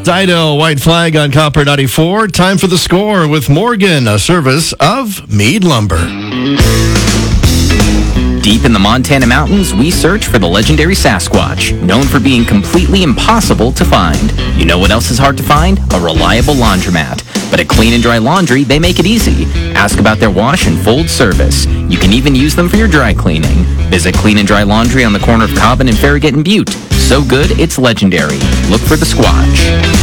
Dido, White Flag on Copper 94. Time for the score with Morgan, a service of Mead Lumber. Deep in the Montana mountains, we search for the legendary Sasquatch, known for being completely impossible to find. You know what else is hard to find? A reliable laundromat. But at Clean and Dry Laundry, they make it easy. Ask about their wash and fold service. You can even use them for your dry cleaning. Visit Clean and Dry Laundry on the corner of Cobbin and Farragut and Butte. So good, it's legendary. Look for the Squatch.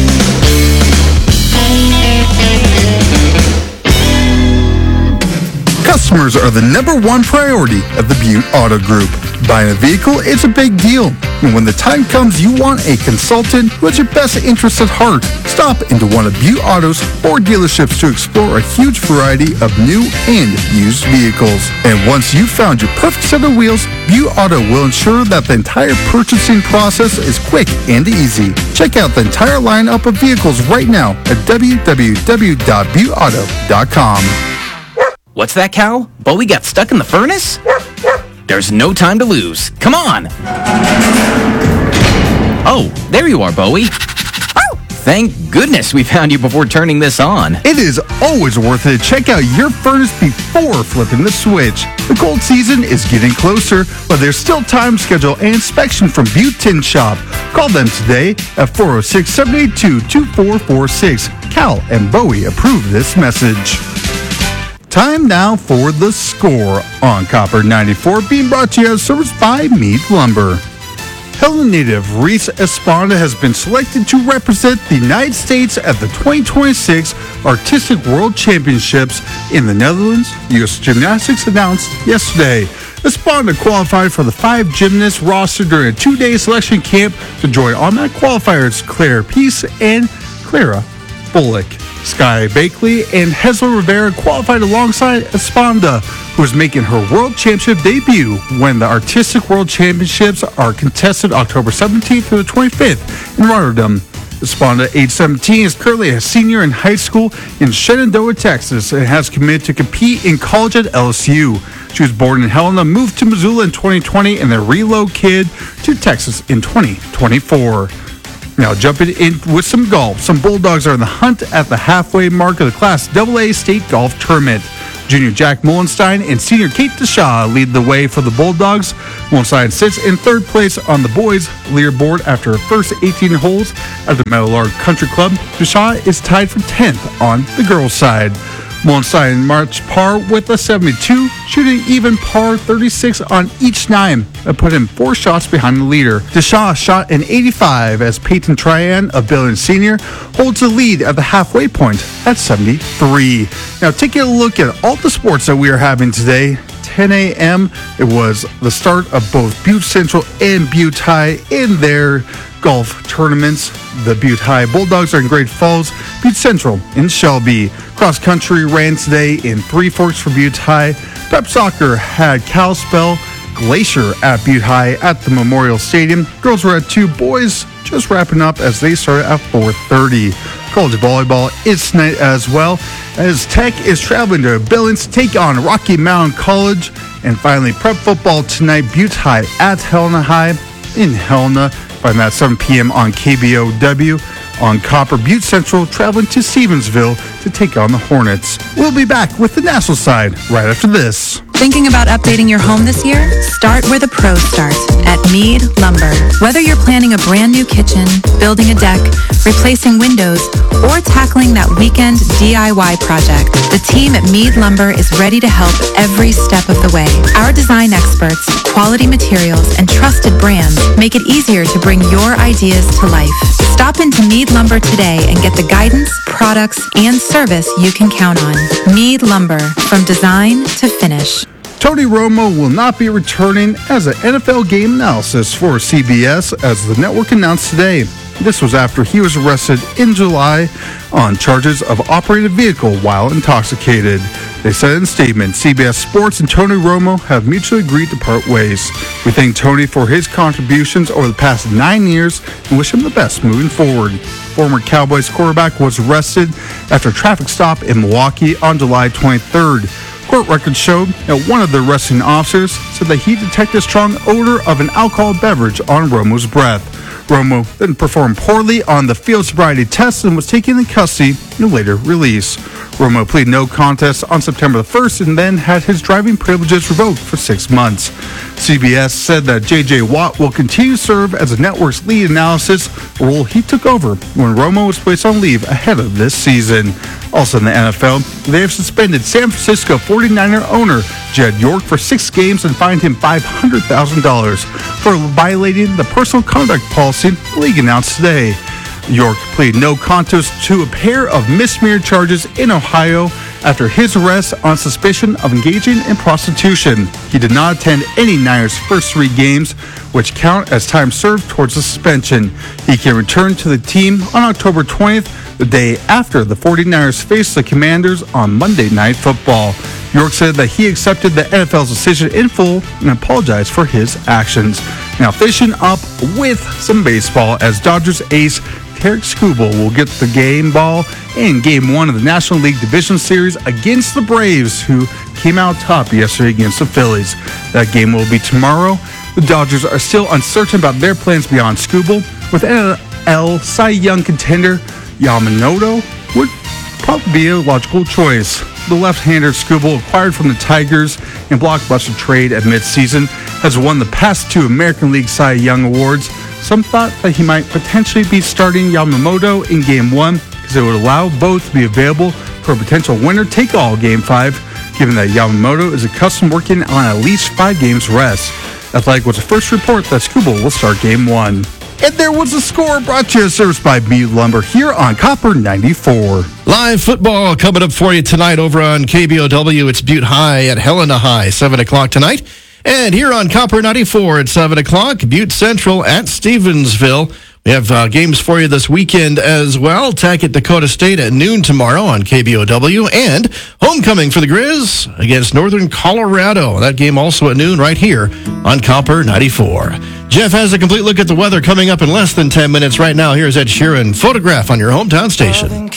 Customers are the number one priority of the Butte Auto Group. Buying a vehicle is a big deal. And when the time comes you want a consultant who has your best interests at heart, stop into one of Butte Auto's 4 dealerships to explore a huge variety of new and used vehicles. And once you've found your perfect set of wheels, Butte Auto will ensure that the entire purchasing process is quick and easy. Check out the entire lineup of vehicles right now at www.butteauto.com. What's that, Cal? Bowie got stuck in the furnace? There's no time to lose. Come on! Oh, there you are, Bowie. Thank goodness we found you before turning this on. It is always worth it to check out your furnace before flipping the switch. The cold season is getting closer, but there's still time to schedule an inspection from Butte Tin Shop. Call them today at 406-782-2446. Cal and Bowie approve this message. Time now for the score on Copper 94, being brought to you as service by Mead Lumber. Helena native Reese Esponda has been selected to represent the United States at the 2026 Artistic World Championships in the Netherlands, U.S. Gymnastics announced yesterday. Esponda qualified for the 5 gymnast roster during a 2-day selection camp to join automatic qualifiers Claire Peace and Clara Bullock. Sky Bakley and Hesler Rivera qualified alongside Esponda, who is making her World Championship debut when the Artistic World Championships are contested October 17th through the 25th in Rotterdam. Esponda, age 17, is currently a senior in high school in Shenandoah, Texas, and has committed to compete in college at LSU. She was born in Helena, moved to Missoula in 2020, and then relocated to Texas in 2024. Now jumping in with some golf. Some Bulldogs are in the hunt at the halfway mark of the Class AA State Golf Tournament. Junior Jack Mullenstein and senior Kate DeShaw lead the way for the Bulldogs. Mullenstein sits in 3rd place on the boys' leaderboard after her first 18 holes at the Meadowlark Country Club. DeShaw is tied for 10th on the girls' side. Mullenstein marched par with a 72, shooting even par 36 on each 9. That put him 4 shots behind the leader. DeShaw shot an 85 as Peyton Tryan of Billings Senior holds the lead at the halfway point at 73. Now taking a look at all the sports that we are having today. 10 a.m. It was the start of both Butte Central and Butte High in their golf tournaments. The Butte High Bulldogs are in Great Falls, Butte Central in Shelby. Cross country ran today in Three Forks for Butte High. Prep soccer had Kalispell Glacier at Butte High at the Memorial Stadium. Girls were at 2, boys just wrapping up as they started at 4:30. College volleyball is tonight as well, as Tech is traveling to Billings to take on Rocky Mountain College. And finally, prep football tonight, Butte High at Helena High in Helena. Find that 7 p.m. on KBOW. On Copper, Butte Central traveling to Stevensville to take on the Hornets. We'll be back with the national side right after this. Thinking about updating your home this year? Start where the pros start, at Mead Lumber. Whether you're planning a brand new kitchen, building a deck, replacing windows, or tackling that weekend DIY project, the team at Mead Lumber is ready to help every step of the way. Our design experts, quality materials, and trusted brands make it easier to bring your ideas to life. Stop into Mead Lumber today and get the guidance, products, and service you can count on. Mead Lumber, from design to finish. Tony Romo will not be returning as an NFL game analysis for CBS, as the network announced today. This was after he was arrested in July on charges of operating a vehicle while intoxicated. They said in a statement, CBS Sports and Tony Romo have mutually agreed to part ways. We thank Tony for his contributions over the past 9 years and wish him the best moving forward. Former Cowboys quarterback was arrested after a traffic stop in Milwaukee on July 23rd. Court records showed that one of the arresting officers said that he detected a strong odor of an alcohol beverage on Romo's breath. Romo then performed poorly on the field sobriety test and was taken in custody in a later release. Romo pleaded no contest on September the 1st and then had his driving privileges revoked for 6 months. CBS said that J.J. Watt will continue to serve as the network's lead analysis, a role he took over when Romo was placed on leave ahead of this season. Also in the NFL, they have suspended San Francisco 49er owner Jed York for 6 games and fined him $500,000 for violating the personal conduct policy the league announced today. York pleaded no contest to a pair of misdemeanor charges in Ohio after his arrest on suspicion of engaging in prostitution. He did not attend any Niners' first 3 games, which count as time served towards the suspension. He can return to the team on October 20th, the day after the 49ers face the Commanders on Monday Night Football. York said that he accepted the NFL's decision in full and apologized for his actions. Now finishing up with some baseball, as Dodgers ace Tarik Skubal will get the game ball in Game 1 of the National League Division Series against the Braves, who came out top yesterday against the Phillies. That game will be tomorrow. The Dodgers are still uncertain about their plans beyond Skubal, with NL Cy Young contender Yamamoto would probably be a logical choice. The left-hander Skubal, acquired from the Tigers in blockbuster trade at midseason, has won the past 2 American League Cy Young awards. Some thought that he might potentially be starting Yamamoto in Game 1 because it would allow both to be available for a potential winner-take-all Game 5, given that Yamamoto is accustomed working on at least 5 games rest. Athletic was the first report that Skubal will start Game 1. And there was a score brought to you as service by Mead Lumber here on Copper 94. Live football coming up for you tonight over on KBOW. It's Butte High at Helena High, 7 o'clock tonight. And here on Copper 94 at 7 o'clock, Butte Central at Stevensville. We have games for you this weekend as well. Tech at Dakota State at noon tomorrow on KBOW. And homecoming for the Grizz against Northern Colorado. That game also at noon right here on Copper 94. Jeff has a complete look at the weather coming up in less than 10 minutes right now. Here's Ed Sheeran, Photograph on your hometown station.